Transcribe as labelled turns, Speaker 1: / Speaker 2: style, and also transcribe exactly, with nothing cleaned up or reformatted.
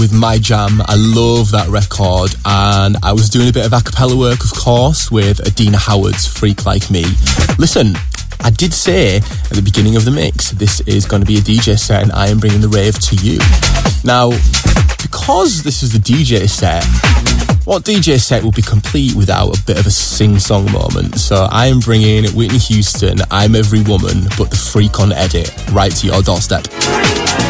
Speaker 1: with My Jam. I love that record, and I was doing a bit of a cappella work, of course, with Adina Howard's Freak Like Me. Listen, I did say at the beginning of the mix, this is going to be a D J set and I am bringing the rave to you. Now, because this is the D J set, what D J set will be complete without a bit of a sing-song moment? So I am bringing Whitney Houston, I'm Every Woman, but the freak on edit, right to your doorstep.